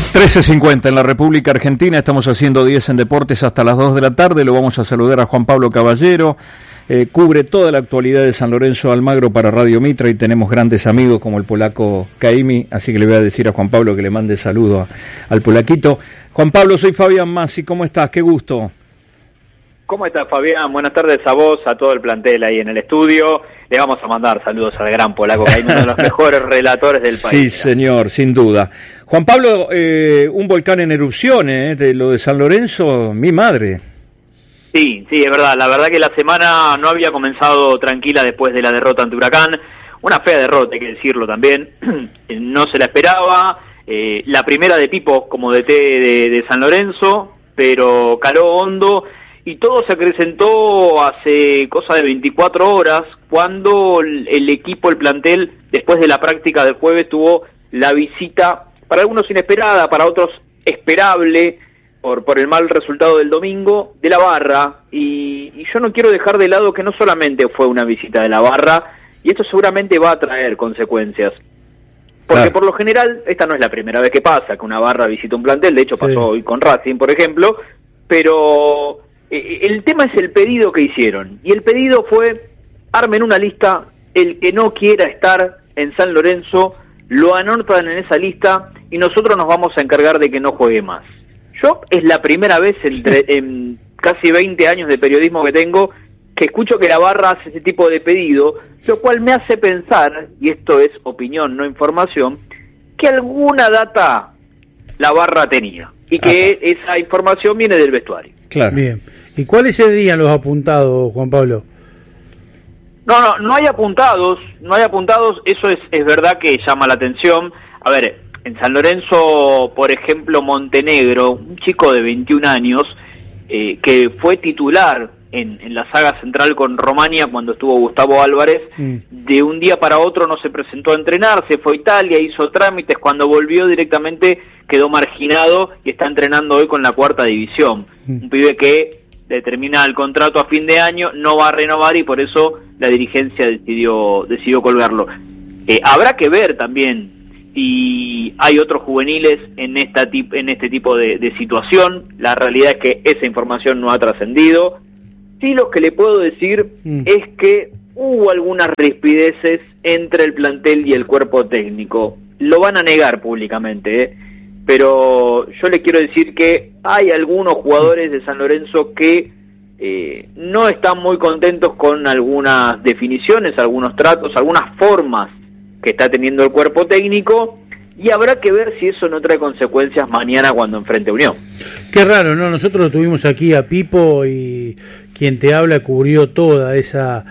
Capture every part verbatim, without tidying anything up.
trece cincuenta en la República Argentina, estamos haciendo diez en Deportes hasta las dos de la tarde. Lo vamos a saludar a Juan Pablo Caballero, eh, cubre toda la actualidad de San Lorenzo de Almagro para Radio Mitra y tenemos grandes amigos como el polaco Caimi, así que le voy a decir a Juan Pablo que le mande saludo a, al polaquito. Juan Pablo, soy Fabián Massi, ¿cómo estás? Qué gusto. ¿Cómo estás, Fabián? Buenas tardes a vos, a todo el plantel ahí en el estudio. Le vamos a mandar saludos al gran polaco Caimi, uno de los mejores relatores del país. Sí, mira. Señor, sin duda. Juan Pablo, eh, un volcán en erupción, ¿eh? De lo de San Lorenzo, mi madre. Sí, sí, es verdad. La verdad que la semana no había comenzado tranquila después de la derrota ante Huracán. Una fea derrota, hay que decirlo también. No se la esperaba. Eh, la primera de Pipo como D T de, de San Lorenzo, pero caló hondo. Y todo se acrecentó hace cosa de veinticuatro horas, cuando el, el equipo, el plantel, después de la práctica del jueves, tuvo la visita, para algunos inesperada, para otros esperable, por, por el mal resultado del domingo, de la Barra. Y, y yo no quiero dejar de lado que no solamente fue una visita de la Barra, y esto seguramente va a traer consecuencias. Porque claro, por lo general, esta no es la primera vez que pasa, que una Barra visita un plantel, de hecho pasó sí. hoy con Racing, por ejemplo, pero... El tema es el pedido que hicieron, y el pedido fue: armen una lista, el que no quiera estar en San Lorenzo, lo anotan en esa lista, y nosotros nos vamos a encargar de que no juegue más. Yo es la primera vez entre, en casi veinte años de periodismo que tengo, que escucho que la Barra hace ese tipo de pedido, lo cual me hace pensar, y esto es opinión, no información, que alguna data la Barra tenía, y que Ajá. esa información viene del vestuario. Claro. Bien. ¿Y cuáles serían los apuntados, Juan Pablo? No, no, no hay apuntados, no hay apuntados, eso es, es verdad que llama la atención. A ver, en San Lorenzo, por ejemplo, Montenegro, un chico de veintiún años, eh, que fue titular en, en la saga central con Romania cuando estuvo Gustavo Álvarez, mm. de un día para otro no se presentó a entrenar, se fue a Italia, hizo trámites, cuando volvió directamente quedó marginado y está entrenando hoy con la cuarta división. Mm. Un pibe que determina el contrato a fin de año, no va a renovar y por eso la dirigencia decidió decidió colgarlo. Eh, habrá que ver también si hay otros juveniles en esta tip, en este tipo de, de situación. La realidad es que esa información no ha trascendido. Sí, lo que le puedo decir mm. es que hubo algunas rispideces entre el plantel y el cuerpo técnico. Lo van a negar públicamente, ¿eh? Pero yo le quiero decir que hay algunos jugadores de San Lorenzo que eh, no están muy contentos con algunas definiciones, algunos tratos, algunas formas que está teniendo el cuerpo técnico, y habrá que ver si eso no trae consecuencias mañana cuando enfrente a Unión. Qué raro, ¿no? Nosotros tuvimos aquí a Pipo y quien te habla cubrió toda esa,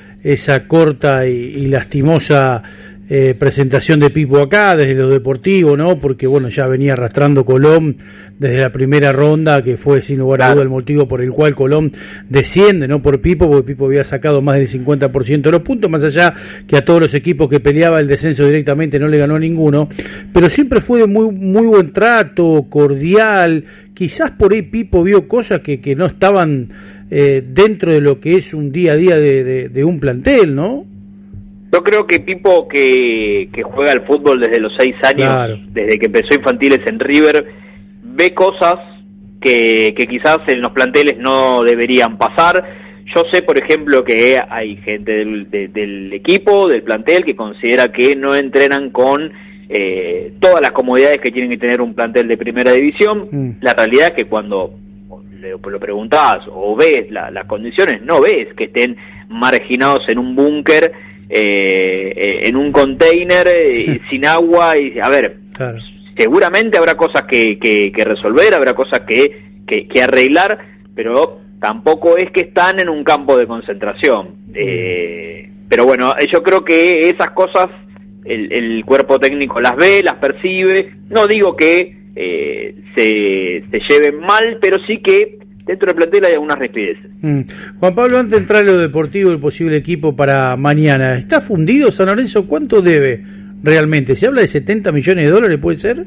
esa corta y, y lastimosa Eh, presentación de Pipo acá, desde lo deportivo, ¿no? Porque, bueno, ya venía arrastrando Colón desde la primera ronda, que fue sin lugar a duda el motivo por el cual Colón desciende, ¿no? Por Pipo, porque Pipo había sacado más del cincuenta por ciento de los puntos, más allá que a todos los equipos que peleaba el descenso directamente no le ganó a ninguno, pero siempre fue de muy, muy buen trato, cordial. Quizás por ahí Pipo vio cosas que, que no estaban eh, dentro de lo que es un día a día de, de, de un plantel, ¿no? Yo creo que Pipo, que, que juega al fútbol desde los seis años, claro. desde que empezó infantiles en River, ve cosas que, que quizás en los planteles no deberían pasar. Yo sé, por ejemplo, que hay gente del, de, del equipo, del plantel, que considera que no entrenan con eh, todas las comodidades que tienen que tener un plantel de primera división. Mm. La realidad es que cuando le, lo preguntás o ves la, las condiciones, no ves que estén marginados en un búnker, Eh, eh, en un container eh, sin agua y a ver, claro. seguramente habrá cosas que, que, que resolver, habrá cosas que, que, que arreglar, pero tampoco es que están en un campo de concentración. Eh, pero bueno, yo creo que esas cosas el, el cuerpo técnico las ve, las percibe. No digo que eh, se, se lleven mal, pero sí que dentro del plantel hay algunas rispideces. Mm. Juan Pablo, antes de entrar en lo deportivo, el posible equipo para mañana, ¿está fundido San Lorenzo? ¿Cuánto debe realmente? ¿Se habla de setenta millones de dólares, puede ser?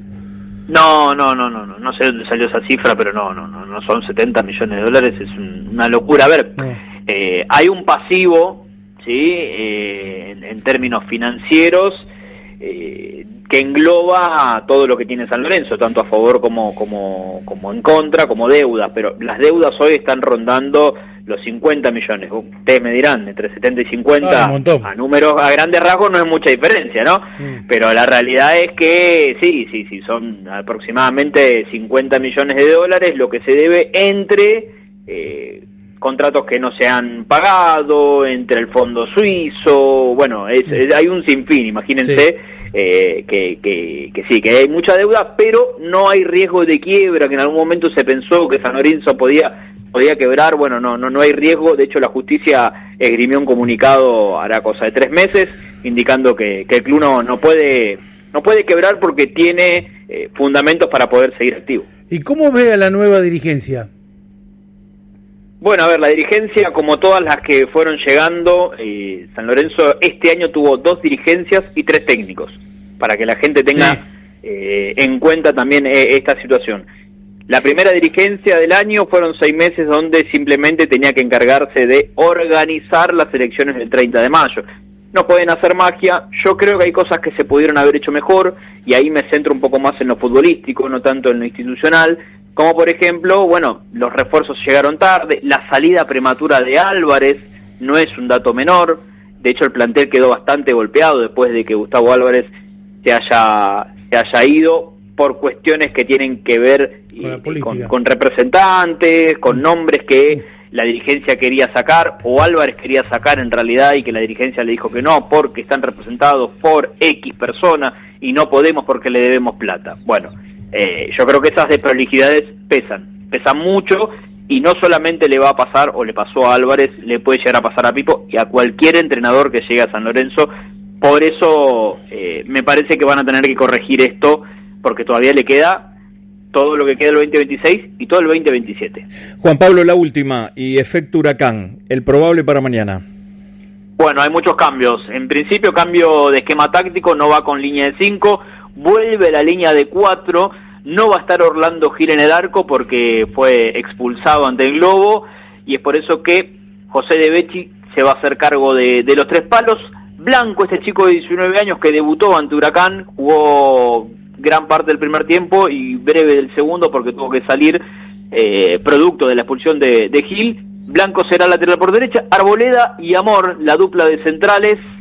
No, no, no, no, no, no sé dónde salió esa cifra, pero no, no, no, no son setenta millones de dólares, es un, una locura. A ver, no. eh, hay un pasivo, ¿sí? Eh, en, en términos financieros, eh, que engloba todo lo que tiene San Lorenzo, tanto a favor como, como, como en contra, como deudas, pero las deudas hoy están rondando los cincuenta millones. Ustedes me dirán, entre setenta y cincuenta, ah, a números, a grandes rasgos no es mucha diferencia, ¿no? Mm. Pero la realidad es que sí, sí, sí, son aproximadamente cincuenta millones de dólares lo que se debe entre eh, contratos que no se han pagado, entre el fondo suizo, bueno, es, es, hay un sinfín, imagínense. Sí. Eh, que, que, que sí, que hay mucha deuda, pero no hay riesgo de quiebra, que en algún momento se pensó que San Lorenzo podía podía quebrar. Bueno, no no no hay riesgo. De hecho, la justicia esgrimió un comunicado hará cosa de tres meses indicando que, que el club no, no puede no puede quebrar porque tiene eh, fundamentos para poder seguir activo. ¿Y cómo ve a la nueva dirigencia? Bueno, a ver, la dirigencia, como todas las que fueron llegando, eh, San Lorenzo este año tuvo dos dirigencias y tres técnicos, para que la gente tenga sí. eh, en cuenta también eh, esta situación. La primera dirigencia del año fueron seis meses donde simplemente tenía que encargarse de organizar las elecciones del treinta de mayo. No pueden hacer magia, yo creo que hay cosas que se pudieron haber hecho mejor, y ahí me centro un poco más en lo futbolístico, no tanto en lo institucional, como por ejemplo, bueno, los refuerzos llegaron tarde, la salida prematura de Álvarez no es un dato menor, de hecho el plantel quedó bastante golpeado después de que Gustavo Álvarez se haya, se haya ido por cuestiones que tienen que ver con, con, con representantes, con nombres que la dirigencia quería sacar, o Álvarez quería sacar en realidad y que la dirigencia le dijo que no, porque están representados por X personas y no podemos porque le debemos plata. Bueno, Eh, yo creo que esas desprolijidades pesan, pesan mucho, y no solamente le va a pasar, o le pasó a Álvarez, le puede llegar a pasar a Pipo y a cualquier entrenador que llegue a San Lorenzo. Por eso eh, me parece que van a tener que corregir esto, porque todavía le queda todo lo que queda del veinte veintiséis y todo el veinte veintisiete. Juan Pablo, la última, y efecto huracán, el probable para mañana. Bueno, hay muchos cambios. En principio, cambio de esquema táctico, no va con línea de cinco, vuelve la línea de cuatro, no va a estar Orlando Gil en el arco porque fue expulsado ante el Globo, y es por eso que José De Becci se va a hacer cargo de, de los tres palos. Blanco, este chico de diecinueve años que debutó ante Huracán, jugó gran parte del primer tiempo y breve del segundo porque tuvo que salir eh, producto de la expulsión de, de Gil. Blanco será lateral por derecha, Arboleda y Amor, la dupla de centrales.